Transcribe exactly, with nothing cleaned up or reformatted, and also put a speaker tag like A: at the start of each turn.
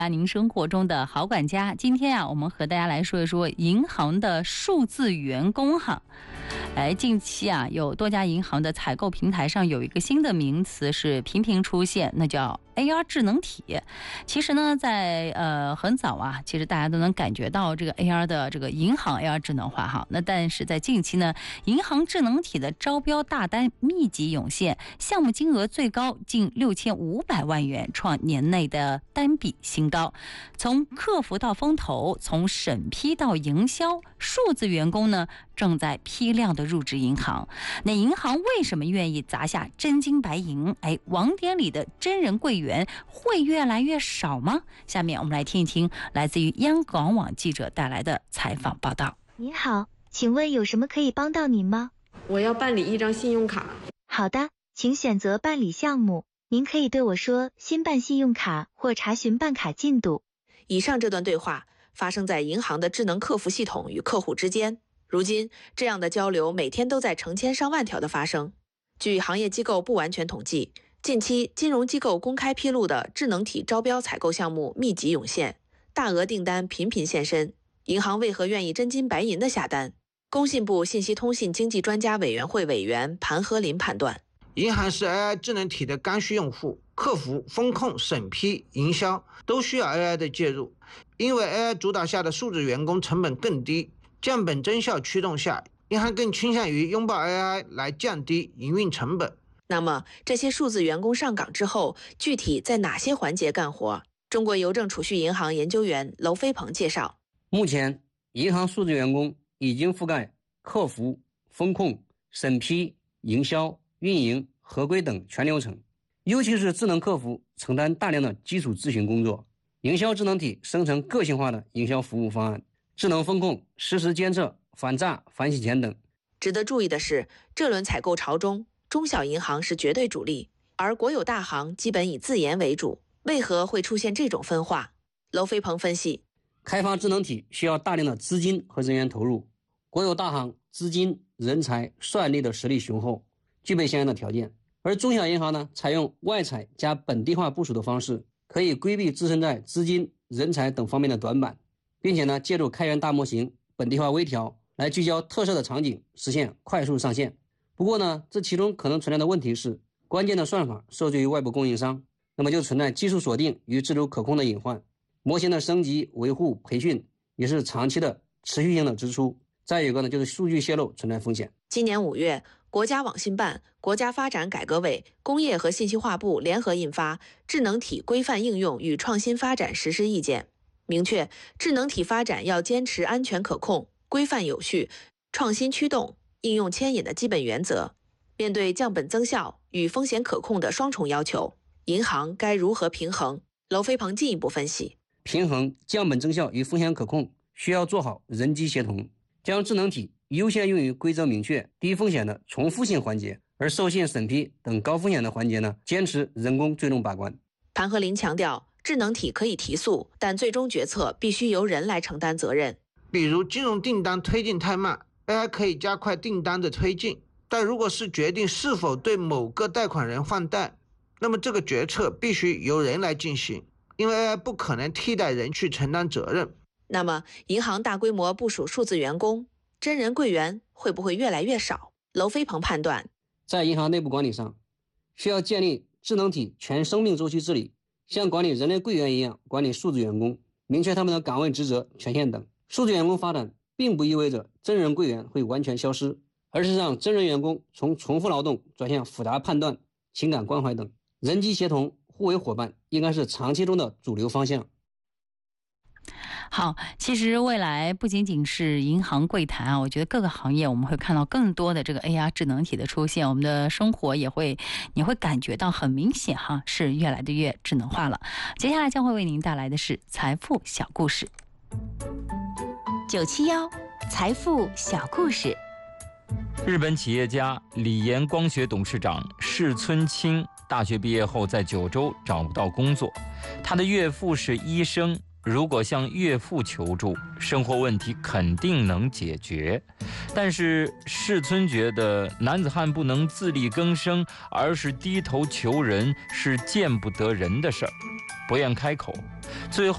A: 您生活中的好管家，今天啊，我们和大家来说一说银行的数字员工哈。哎，近期啊，有多家银行的采购平台上有一个新的名词是频频出现，那叫 A R 智能体。其实呢，在呃很早啊，其实大家都能感觉到这个 A R 的这个银行 A R 智能化哈。那但是在近期呢，银行智能体的招标大单密集涌现，项目金额最高近六千五百万元，创年内的单笔新高。从客服到风投，从审批到营销，数字员工呢正在批量的入职银行。那银行为什么愿意砸下真金白银？哎，网点里的真人柜员会越来越少吗？下面我们来听一听来自于央广网记者带来的采访报道。
B: 您好，请问有什么可以帮到您吗？
C: 我要办理一张信用卡。
B: 好的，请选择办理项目。您可以对我说新办信用卡或查询办卡进度。
D: 以上这段对话发生在银行的智能客服系统与客户之间。如今，这样的交流每天都在成千上万条的发生。据行业机构不完全统计，近期金融机构公开披露的智能体招标采购项目密集涌现，大额订单频频现身。银行为何愿意真金白银的下单？工信部信息通信经济专家委员会委员盘和林判断，
E: 银行是 A I 智能体的刚需用户，客服、风控、审批、营销都需要 A I 的介入。因为 A I 主导下的数字员工成本更低，降本增效驱动下，银行更倾向于拥抱 A I 来降低营运成本。
D: 那么这些数字员工上岗之后，具体在哪些环节干活？中国邮政储蓄银行研究员娄飞鹏介绍，
F: 目前银行数字员工已经覆盖客服、风控、审批、营销、运营、合规等全流程，尤其是智能客服承担大量的基础咨询工作，营销智能体生成个性化的营销服务方案，智能风控实时监测反诈反洗钱等。
D: 值得注意的是，这轮采购潮中，中小银行是绝对主力，而国有大行基本以自研为主。为何会出现这种分化？娄飞鹏分析，
F: 开发智能体需要大量的资金和人员投入，国有大行资金、人才、算力的实力雄厚，具备相应的条件。而中小银行呢，采用外采加本地化部署的方式，可以规避自身在资金、人才等方面的短板，并且呢，借助开源大模型、本地化微调来聚焦特色的场景，实现快速上线。不过呢，这其中可能存在的问题是，关键的算法受制于外部供应商，那么就存在技术锁定与自主可控的隐患。模型的升级、维护、培训也是长期的持续性的支出。再有一个呢，就是数据泄露存在风险。
D: 今年五月，国家网信办、国家发展改革委、工业和信息化部联合印发《智能体规范应用与创新发展实施意见》，明确智能体发展要坚持安全可控、规范有序、创新驱动、应用牵引的基本原则。面对降本增效与风险可控的双重要求，银行该如何平衡？娄飞鹏进一步分析，
F: 平衡降本增效与风险可控，需要做好人机协同，将智能体优先用于规则明确、低风险的重复性环节，而授信、审批等高风险的环节呢，坚持人工最终把关。
D: 盘和林强调，智能体可以提速，但最终决策必须由人来承担责任。
E: 比如金融订单推进太慢， A I 可以加快订单的推进，但如果是决定是否对某个贷款人换贷，那么这个决策必须由人来进行，因为 A I 不可能替代人去承担责任。
D: 那么银行大规模部署数字员工，真人柜员会不会越来越少？娄飞鹏判断，
F: 在银行内部管理上，需要建立智能体全生命周期治理，像管理人类柜员一样管理数字员工，明确他们的岗位职责、权限等。数字员工发展并不意味着真人柜员会完全消失，而是让真人员工从重复劳动转向复杂判断、情感关怀等。人机协同、互为伙伴应该是长期中的主流方向。
A: 好，其实未来不仅仅是银行柜台啊，我觉得各个行业我们会看到更多的这个 A R 智能体的出现，我们的生活也会，你会感觉到很明显哈，是越来的越智能化了。接下来将会为您带来的是财富小故事。
B: 九七幺财富小故事。
G: 日本企业家理研光学董事长市村清大学毕业后在九州找不到工作，他的岳父是医生，如果向岳父求助，生活问题肯定能解决。但是市村觉得男子汉不能自力更生，而是低头求人是见不得人的事儿，不愿开口。最后